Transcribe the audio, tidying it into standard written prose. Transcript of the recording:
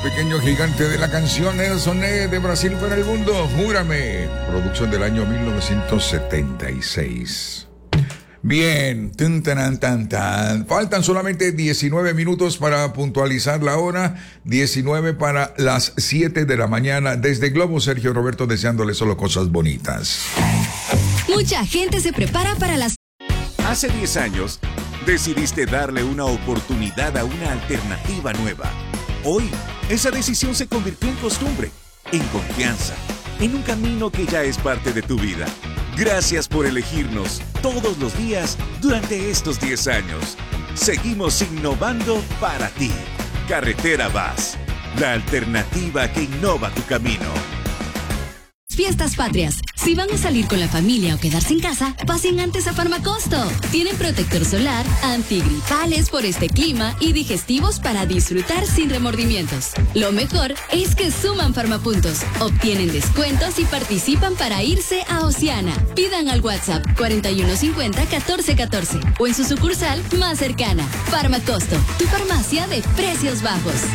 pequeño gigante de la canción Nelson Ned de Brasil para el mundo, Júrame, producción del año 1976. Bien, tan, tan, tan, tan. Faltan solamente 19 minutos para puntualizar la hora, 19 para las 7 de la mañana. Desde Globo, Sergio Roberto deseándole solo cosas bonitas. Mucha gente se prepara para las... Hace 10 años, decidiste darle una oportunidad a una alternativa nueva. Hoy, esa decisión se convirtió en costumbre, en confianza, en un camino que ya es parte de tu vida. Gracias por elegirnos todos los días durante estos 10 años. Seguimos innovando para ti. Carretera Vaz, la alternativa que innova tu camino. Fiestas patrias. Si van a salir con la familia o quedarse en casa, pasen antes a Farmacosto. Tienen protector solar, antigripales por este clima y digestivos para disfrutar sin remordimientos. Lo mejor es que suman Farmapuntos, obtienen descuentos y participan para irse a Oceana. Pidan al WhatsApp 4150-1414 o en su sucursal más cercana. Farmacosto, tu farmacia de precios bajos.